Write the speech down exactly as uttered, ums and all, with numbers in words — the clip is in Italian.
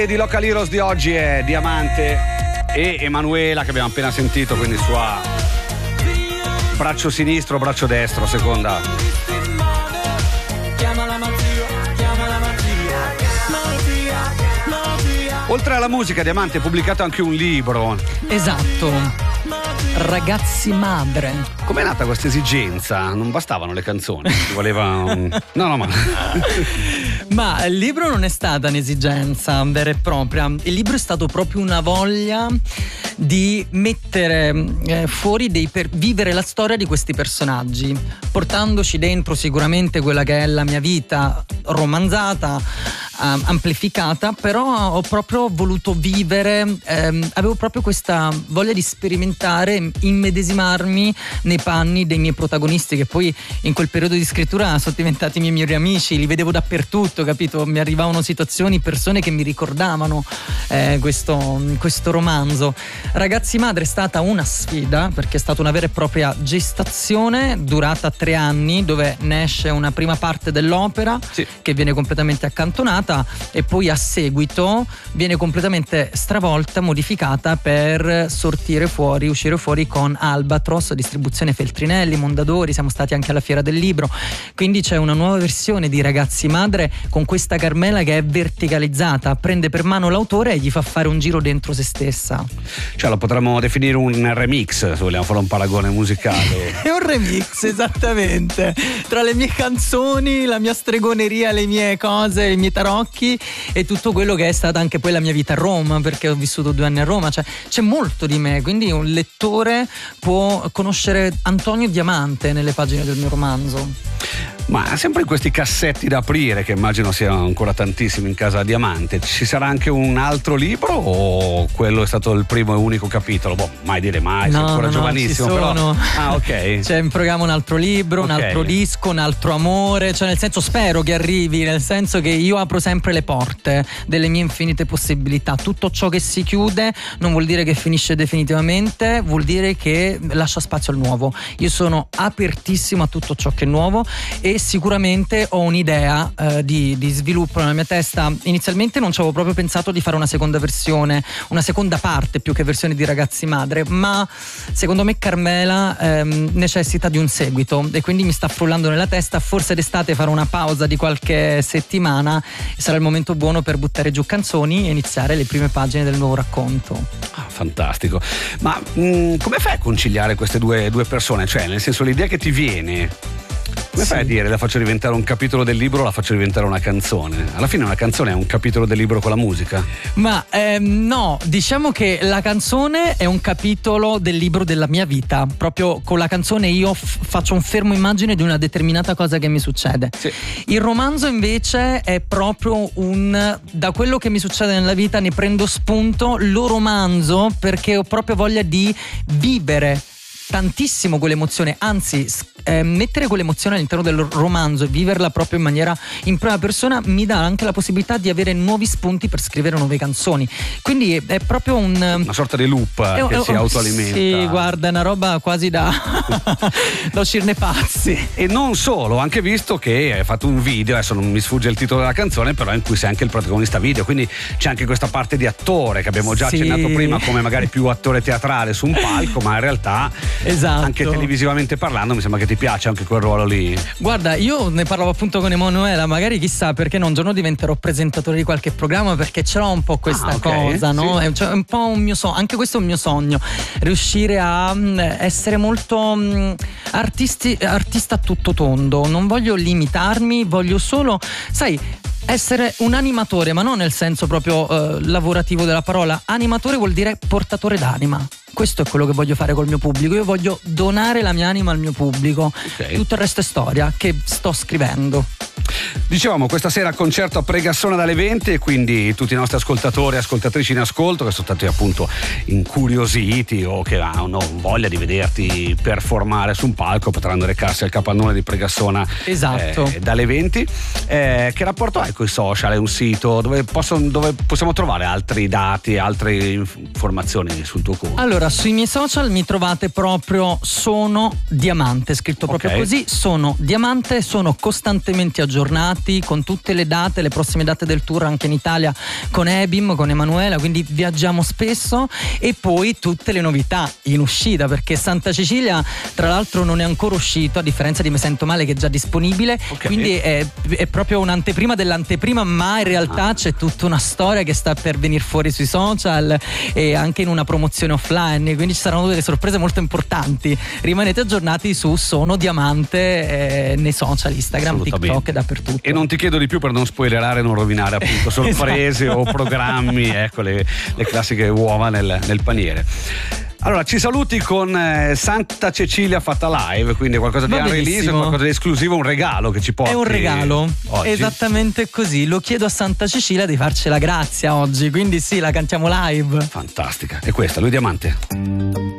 Di Local Heroes di oggi è Diamante e Emanuela, che abbiamo appena sentito, quindi sua braccio sinistro, braccio destro, seconda. Oltre alla musica, Diamante ha pubblicato anche un libro. Esatto. Ragazzi madre. Com'è nata questa esigenza? Non bastavano le canzoni, ci voleva un... No, no, ma... Ma il libro non è stata un'esigenza vera e propria. Il libro è stato proprio una voglia di mettere eh, fuori dei per... vivere la storia di questi personaggi, portandoci dentro sicuramente quella che è la mia vita romanzata, eh, amplificata, però ho proprio voluto vivere, ehm, avevo proprio questa voglia di sperimentare, immedesimarmi nei panni dei miei protagonisti, che poi in quel periodo di scrittura sono diventati i miei migliori amici, li vedevo dappertutto, capito? Mi arrivavano situazioni, persone che mi ricordavano eh, questo, questo romanzo. Ragazzi madre è stata una sfida, perché è stata una vera e propria gestazione durata tre anni, dove ne esce una prima parte dell'opera, sì, che viene completamente accantonata, e poi a seguito viene completamente stravolta, modificata per sortire fuori, uscire fuori con Albatros, distribuzione Feltrinelli, Mondadori. Siamo stati anche alla Fiera del Libro, quindi c'è una nuova versione di Ragazzi madre con questa Carmela che è verticalizzata, prende per mano l'autore e gli fa fare un giro dentro se stessa. Cioè lo potremmo definire un remix, se vogliamo fare un paragone musicale. È un remix, esattamente, tra le mie canzoni, la mia stregoneria, le mie cose, i miei tarocchi e tutto quello che è stata anche poi la mia vita a Roma, perché ho vissuto due anni a Roma. Cioè c'è molto di me, quindi un lettore può conoscere Antonio Diamante nelle pagine del mio romanzo. Ma sempre in questi cassetti da aprire, che immagino siano ancora tantissimi in casa Diamante, ci sarà anche un altro libro o quello è stato il primo e unico capitolo? Boh, mai dire mai, no, sei ancora no, giovanissimo, no, però. Ah, ok. C'è in programma un altro libro, okay, un altro disco, un altro amore, cioè nel senso spero che arrivi, nel senso che io apro sempre le porte delle mie infinite possibilità. Tutto ciò che si chiude non vuol dire che finisce definitivamente, vuol dire che lascia spazio al nuovo. Io sono apertissimo a tutto ciò che è nuovo e sicuramente ho un'idea eh, di, di sviluppo nella mia testa. Inizialmente non ci avevo proprio pensato di fare una seconda versione, una seconda parte più che versione di Ragazzi madre, ma secondo me Carmela ehm, necessita di un seguito e quindi mi sta frullando nella testa. Forse d'estate farò una pausa di qualche settimana e sarà il momento buono per buttare giù canzoni e iniziare le prime pagine del nuovo racconto. Ah, fantastico. Ma mh, come fai a conciliare queste due, due persone? Cioè, nel senso, l'idea che ti viene, come fai, sì, a dire la faccio diventare un capitolo del libro, la faccio diventare una canzone? Alla fine una canzone è un capitolo del libro con la musica? Ma ehm, no, diciamo che la canzone è un capitolo del libro della mia vita. Proprio con la canzone io f- faccio un fermo immagine di una determinata cosa che mi succede. Sì. Il romanzo invece è proprio un, da quello che mi succede nella vita ne prendo spunto, lo romanzo perché ho proprio voglia di vivere tantissimo quell'emozione, anzi eh, mettere quell'emozione all'interno del romanzo e viverla proprio in maniera in prima persona mi dà anche la possibilità di avere nuovi spunti per scrivere nuove canzoni. Quindi è, è proprio un una sorta di loop è, che è, si autoalimenta. Sì, guarda, è una roba quasi da da uscirne pazzi. E non solo, ho anche visto che hai fatto un video, adesso non mi sfugge il titolo della canzone, però in cui sei anche il protagonista video, quindi c'è anche questa parte di attore che abbiamo già sì. accennato prima, come magari più attore teatrale su un palco, ma in realtà esatto. anche televisivamente parlando mi sembra che ti piace anche quel ruolo lì. Guarda, io ne parlavo appunto con Emanuela, magari chissà perché un giorno diventerò presentatore di qualche programma, perché ce l'ho un po' questa ah, okay. cosa, no? Sì. È, cioè, è un po' un mio sogno, anche questo è un mio sogno, riuscire a mh, essere molto mh, artisti, artista a tutto tondo. Non voglio limitarmi, voglio solo, sai, essere un animatore, ma non nel senso proprio eh, lavorativo della parola. Animatore vuol dire portatore d'anima. Questo è quello che voglio fare col mio pubblico. Io voglio donare la mia anima al mio pubblico. Okay. Tutto il resto è storia che sto scrivendo. Dicevamo, questa sera concerto a Pregassona dalle venti, e quindi tutti i nostri ascoltatori e ascoltatrici in ascolto che sono stati appunto incuriositi o che hanno voglia di vederti performare su un palco potranno recarsi al capannone di Pregassona. Esatto. eh, dalle venti. Eh, che rapporto hai con i social? È un sito dove, posso, dove possiamo trovare altri dati, altre informazioni sul tuo conto? Allora, sui miei social mi trovate proprio Sono Diamante, scritto proprio okay. così, Sono Diamante, sono costantemente aggiornato aggiornati con tutte le date, le prossime date del tour anche in Italia con Ebim, con Emanuela, quindi viaggiamo spesso, e poi tutte le novità in uscita, perché Santa Cecilia tra l'altro non è ancora uscito, a differenza di Me Sento Male che è già disponibile, okay. Quindi è, è proprio un'anteprima dell'anteprima, ma in realtà ah. c'è tutta una storia che sta per venire fuori sui social e anche in una promozione offline, quindi ci saranno delle sorprese molto importanti. Rimanete aggiornati su Sono Diamante eh, nei social, Instagram, TikTok e dappertutto. E non ti chiedo di più per non spoilerare e non rovinare appunto sorprese esatto. o programmi, ecco le, le classiche uova nel, nel paniere. Allora, ci saluti con eh, Santa Cecilia fatta live, quindi qualcosa di unrelease, qualcosa di esclusivo, un regalo che ci porti. È un regalo, oggi. Esattamente così. Lo chiedo a Santa Cecilia di farci la grazia oggi, quindi sì, la cantiamo live. Fantastica. E questa, Lui Diamante.